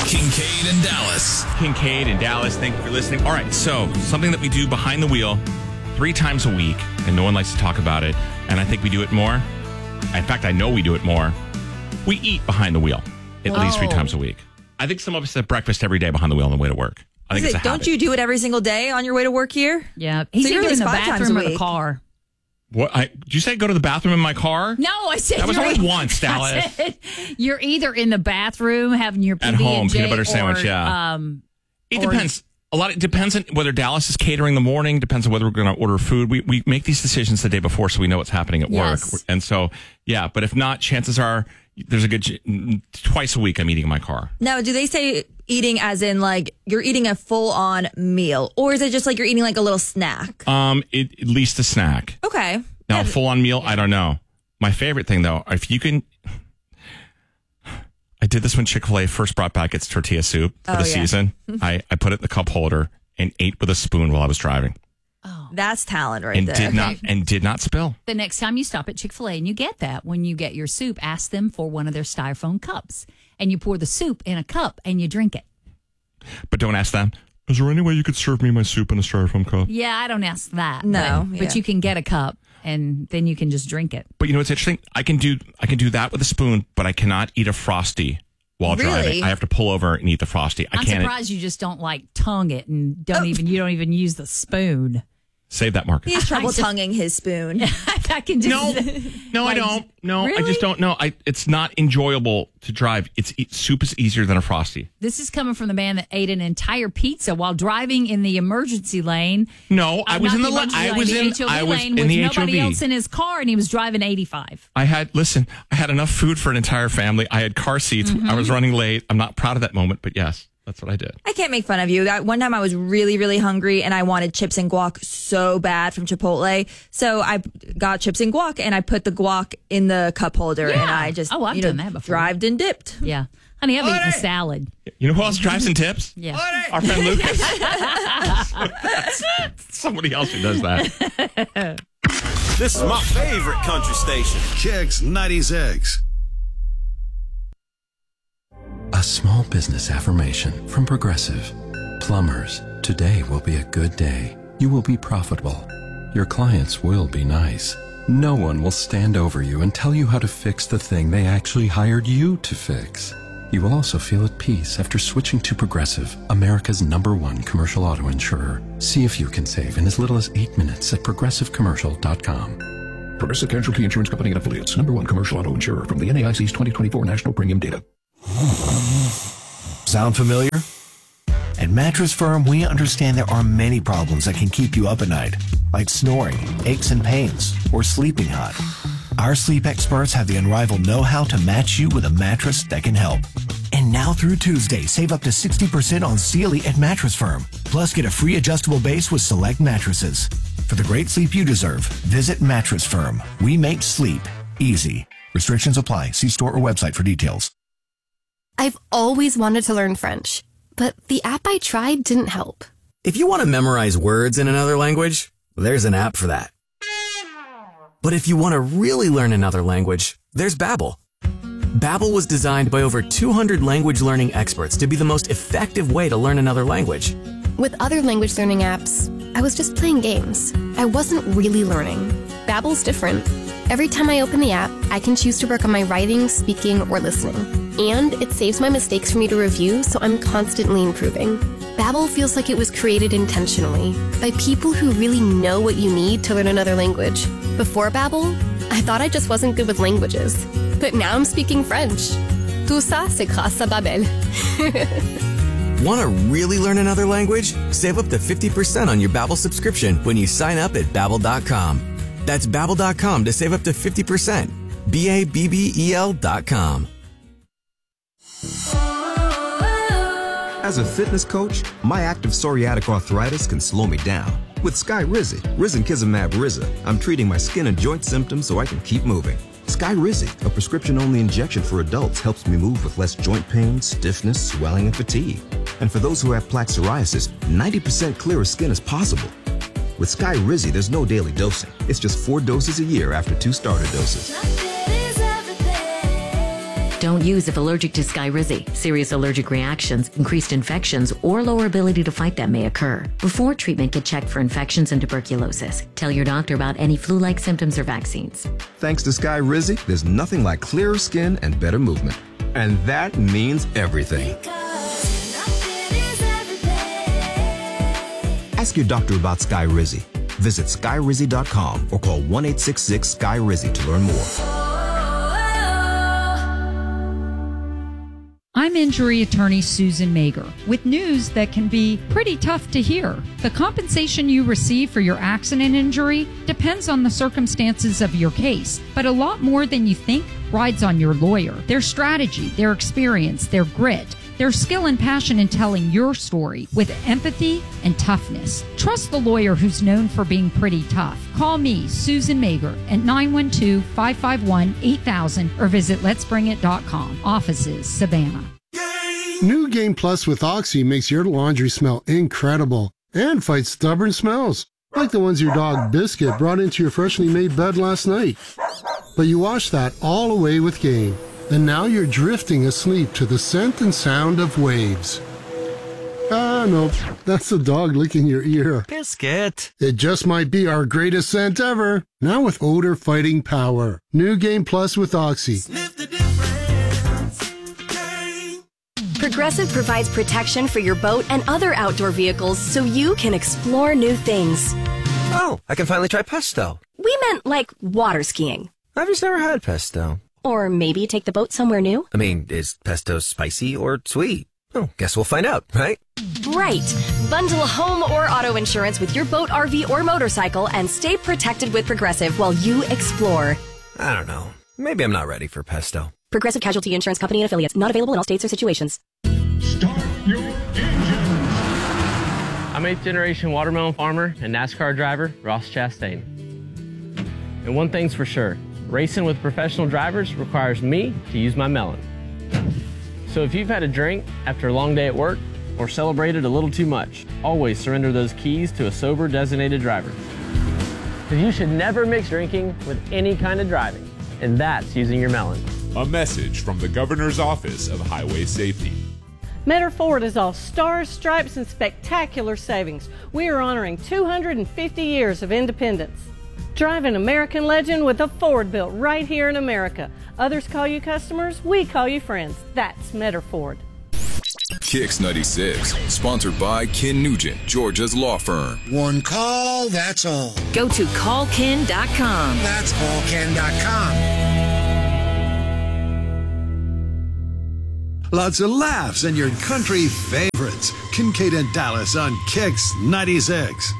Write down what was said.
Kincaid and Dallas. Kincaid and Dallas, thank you for listening. All right, so something that we do behind the wheel 3 times a week, and no one likes to talk about it, and I think we do it more. In fact, I know we do it more. We eat behind the wheel at least 3 times a week. I think some of us have breakfast every day behind the wheel on the way to work. I think it's a habit. Don't you do it every single day on your way to work here? Yeah. He's either in the bathroom or the car. What? Did you say go to the bathroom in my car? No, I said that was only once, Dallas. You're either in the bathroom having your PB&J at home peanut butter sandwich. Yeah, it depends. It depends on whether Dallas is catering in the morning. Depends on whether we're going to order food. We make these decisions the day before, so we know what's happening at work. And so, yeah. But if not, chances are there's a good twice a week I'm eating in my car. Now, do they say eating as in like you're eating a full on meal, or is it just like you're eating like a little snack? At least a snack. Okay. Now, a full on meal, I don't know. My favorite thing though, if you can. I did this when Chick-fil-A first brought back its tortilla soup for the season. I put it in the cup holder and ate with a spoon while I was driving. Oh, that's talent right there. Did not spill. The next time you stop at Chick-fil-A and you get that, when you get your soup, ask them for one of their styrofoam cups. And you pour the soup in a cup and you drink it. But don't ask them, is there any way you could serve me my soup in a styrofoam cup? Yeah, I don't ask that. No. But you can get a cup and then you can just drink it. But you know what's interesting? I can do that with a spoon, but I cannot eat a Frosty while driving. I have to pull over and eat the Frosty. I'm surprised you just don't like tongue it and you don't even use the spoon. Save that, Marcus. He has trouble tonguing his spoon. I can just No, I don't. No, really? I just don't know. It's not enjoyable to drive. Soup is easier than a Frosty. This is coming from the man that ate an entire pizza while driving in the emergency lane. No, I was in the HOV lane with nobody else in his car, and he was driving 85. I had enough food for an entire family. I had car seats. I was running late. I'm not proud of that moment, but yes. That's what I did. I can't make fun of you. One time I was really, really hungry and I wanted chips and guac so bad from Chipotle. So I got chips and guac and I put the guac in the cup holder and I just I've done that before. Drived and dipped. Yeah. Honey, I've eaten salad. You know who else drives and tips? Yeah. Our friend Lucas. Somebody else who does that. This is my favorite country station. Chicks 90s Eggs. A small business affirmation from Progressive. Plumbers, today will be a good day. You will be profitable. Your clients will be nice. No one will stand over you and tell you how to fix the thing they actually hired you to fix. You will also feel at peace after switching to Progressive, America's #1 commercial auto insurer. See if you can save in as little as 8 minutes at progressivecommercial.com. Progressive Casualty Insurance Company and Affiliates, #1 commercial auto insurer from the NAIC's 2024 National Premium Data. Sound familiar? At Mattress Firm, we understand there are many problems that can keep you up at night, like snoring, aches and pains, or sleeping hot. Our sleep experts have the unrivaled know-how to match you with a mattress that can help. And now through Tuesday, save up to 60% on Sealy at Mattress Firm. Plus, get a free adjustable base with select mattresses. For the great sleep you deserve, visit Mattress Firm. We make sleep easy. Restrictions apply. See store or website for details. I've always wanted to learn French, but the app I tried didn't help. If you want to memorize words in another language, there's an app for that. But if you want to really learn another language, there's Babbel. Babbel was designed by over 200 language learning experts to be the most effective way to learn another language. With other language learning apps, I was just playing games. I wasn't really learning. Babbel's different. Every time I open the app, I can choose to work on my writing, speaking, or listening. And it saves my mistakes for me to review, so I'm constantly improving. Babbel feels like it was created intentionally by people who really know what you need to learn another language. Before Babbel, I thought I just wasn't good with languages. But now I'm speaking French. Tout ça, c'est grâce à Babbel. Want to really learn another language? Save up to 50% on your Babbel subscription when you sign up at Babbel.com. That's Babbel.com to save up to 50%. Babbel.com. As a fitness coach, my active psoriatic arthritis can slow me down. With Skyrizi, Risankizumab Riza, I'm treating my skin and joint symptoms so I can keep moving. Skyrizi, a prescription-only injection for adults, helps me move with less joint pain, stiffness, swelling, and fatigue. And for those who have plaque psoriasis, 90% clearer skin is possible. With Skyrizi, there's no daily dosing. It's just 4 doses a year after 2 starter doses. Don't use if allergic to Skyrizi. Serious allergic reactions, increased infections, or lower ability to fight them may occur. Before treatment, get checked for infections and tuberculosis. Tell your doctor about any flu-like symptoms or vaccines. Thanks to Skyrizi, there's nothing like clearer skin and better movement. And that means everything. Ask your doctor about Skyrizi. Visit Skyrizi.com or call 1-866-SKY-RIZZI to learn more. I'm injury attorney Susan Mager with news that can be pretty tough to hear. The compensation you receive for your accident injury depends on the circumstances of your case, but a lot more than you think rides on your lawyer, their strategy, their experience, their grit, their skill and passion in telling your story with empathy and toughness. Trust the lawyer who's known for being pretty tough. Call me, Susan Mager, at 912-551-8000 or visit letsbringit.com. Offices, Savannah. New Game Plus with Oxy makes your laundry smell incredible and fights stubborn smells, like the ones your dog Biscuit brought into your freshly made bed last night. But you wash that all away with Game, and now you're drifting asleep to the scent and sound of waves. Ah, nope, that's the dog licking your ear. Biscuit. It just might be our greatest scent ever, now with odor fighting power. New Game Plus with Oxy. Sniff the difference. Progressive provides protection for your boat and other outdoor vehicles so you can explore new things. Oh, I can finally try pesto. We meant like water skiing. I've just never had pesto. Or maybe take the boat somewhere new. I mean, is pesto spicy or sweet? Oh, guess we'll find out, right? Right. Bundle home or auto insurance with your boat, RV, or motorcycle and stay protected with Progressive while you explore. I don't know. Maybe I'm not ready for pesto. Progressive Casualty Insurance Company and Affiliates. Not available in all states or situations. Start your engines. I'm 8th generation watermelon farmer and NASCAR driver Ross Chastain. And one thing's for sure, racing with professional drivers requires me to use my melon. So if you've had a drink after a long day at work or celebrated a little too much, always surrender those keys to a sober designated driver. Because you should never mix drinking with any kind of driving, and that's using your melon. A message from the Governor's Office of Highway Safety. Metter Ford is all stars, stripes, and spectacular savings. We are honoring 250 years of independence. Drive an American legend with a Ford built right here in America. Others call you customers, we call you friends. That's Metter Ford. Kicks 96, sponsored by Ken Nugent, Georgia's law firm. One call, that's all. Go to callken.com. That's callken.com. Lots of laughs and your country favorites. Kincaid and Dallas on Kicks 96.